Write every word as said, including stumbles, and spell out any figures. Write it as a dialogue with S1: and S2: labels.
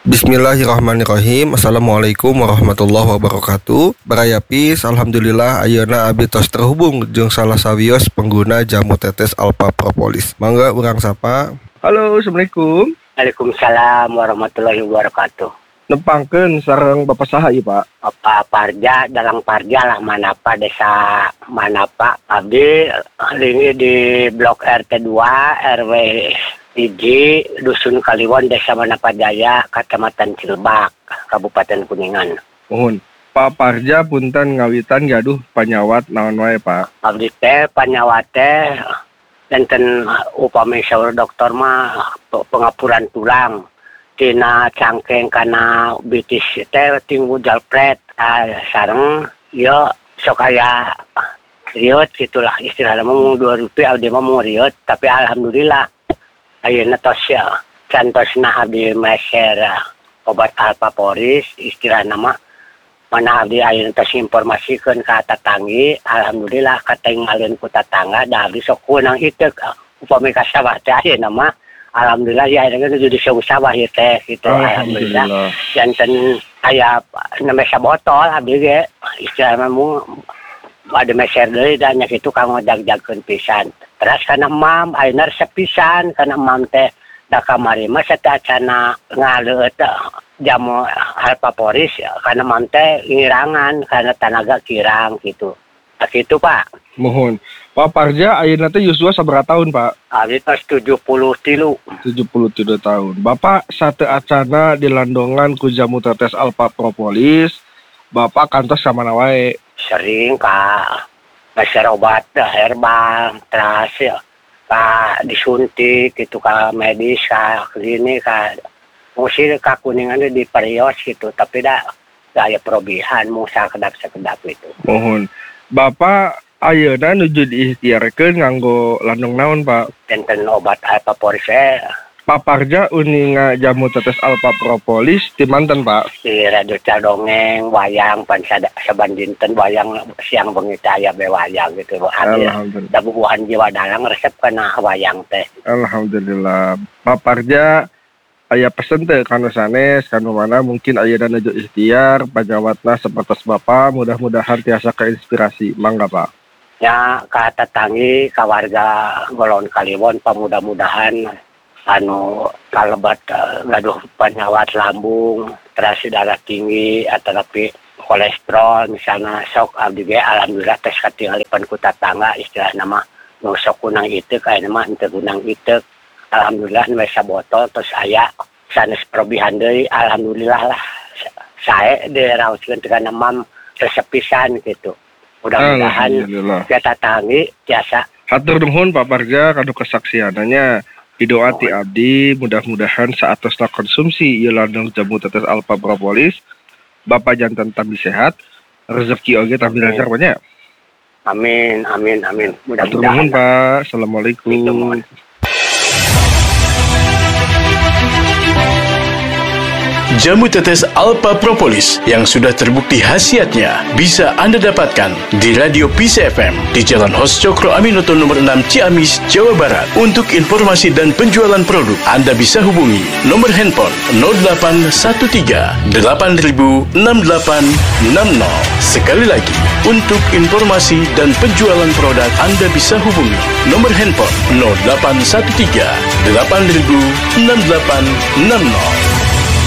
S1: Bismillahirrahmanirrahim. Assalamualaikum warahmatullahi wabarakatuh. Barayapis, alhamdulillah ayeuna abdi tos terhubung jeung salah sawios pengguna jamu tetes Alpha Propolis. Mangga urang sapa. Halo, assalamualaikum.
S2: Waalaikumsalam warahmatullahi wabarakatuh.
S1: Nepangkeun sareng Bapak saha ieu, Pak?
S2: Bapak Parja, Dalang Parja lah Manapa, desa Manapa. Abdi ini di Blok R T dua R W hiji, Dusun Kaliwon, Desa Manapa Jaya, Kecamatan Cilebak, Kabupaten Kuningan.
S1: Mohon. Pak Parja punten ngawitan gaduh panyawat naon wae, Pak?
S2: Abdi teh panyawat teh enten upami saur dokter mah pengapuran tulang. Tina cangkeng kana bitis teh tinggu jalpret ah, sareng yo sok aya riot gitulah istilahna mah dua rupiah abdi mah mau riot tapi alhamdulillah ayeuna tos ya cantosna abdi meser obat Alpha Poris istilahna mah mana abdi ayeuna tos informasikeun ka tatanggi alhamdulillah katinggalin ku tatangga da abdi sok kunang iteuk upami ka sawah teh ayeuna mah alhamdulillah ya akhirnya jadi sawah ya teh gitu. Alhamdulillah janten aya nemesa botol abdi ge istilahna mu ada meser deui da nya kitu kanggo jag-jagkeun pisan. Terus kana mam ayeuna resep pisan kana mam teh da kamari mah satacana ngaleut jamu Alpha Poris kana mam teh ngirangan kana tanaga kirang gitu. Nah, gitu Pak.
S1: Mohon. Pak Parja ayeuna teh yuswa sabaraha tahun, Pak?
S2: Abdi tos tujuh puluh tilu.
S1: tujuh puluh tilu tahun. Bapak sate acana dilandongan ku jamu tetes Alpha Propolis. Bapak kantos ka mana wae?
S2: Sering ka meser obat herbal, terus ya, ka disuntik gitu ka medis ka klinik ka musir ka Kuningan di Perios gitu, tapi da aya perubahan mu sakedap-sakedap itu.
S1: Mohon. Bapak ayeuna nuju diikhtiarkeun nganggo landong naon, Pak?
S2: Enten obat Alpha Poris eh.
S1: Pak Parja uninga jamu tetes Alpha Propolis di manten, Pak?
S2: Di radio dongeng wayang pan saban dinten wayang siang bengi teh aya be wayang gitu.
S1: Alhamdulillah.
S2: Da bubuhan jiwa dalang resep kana wayang teh.
S1: Alhamdulillah. Pak Parja aya pesen teh kanu sanes kanu mana mungkin ayeuna nuju ikhtiar panyawatna sapertos Bapak mudah-mudahan tiasa keinspirasi. Mangga, Pak.
S2: Ya ka tetanggi ka warga Golon Kaliwon pamudah-mudahan anu kalebat uh, gaduh penyawat lambung, terasi darah tinggi atau tapi kolesterol misalnya sok abdi ge alhamdulillah tes katinggalipan ku tatangga istilahna mah nu sok kunang iteuk aya mah henteu kunang iteuk alhamdulillah nu sabotol terus aya sanes perubahan deui alhamdulillah lah sae diraoskeun teh kana mam resep pisan gitu. Mudah-mudahan kita tangi biasa.
S1: Hatur nuhun Pak Parja kanu kesaksiananya. Didoa ti abdi mudah-mudahan saatosna konsumsi ieu landung jamu tetes Alpha Propolis Bapak jantan tambi sehat, rezeki oge tambi lancar banyak.
S2: Amin, amin, amin.
S1: Mudah-mudahan. Hatur nuhun Pak. Assalamualaikum.
S3: Jamu tetes Alpha Propolis yang sudah terbukti khasiatnya bisa Anda dapatkan di Radio Peace F M di Jalan Hos Cokro Aminoto nomor enam Ciamis, Jawa Barat. Untuk informasi dan penjualan produk, Anda bisa hubungi nomor handphone nol delapan satu tiga delapan nol enam delapan enam nol. Sekali lagi, untuk informasi dan penjualan produk, Anda bisa hubungi nomor handphone nol delapan satu tiga delapan nol enam delapan enam nol.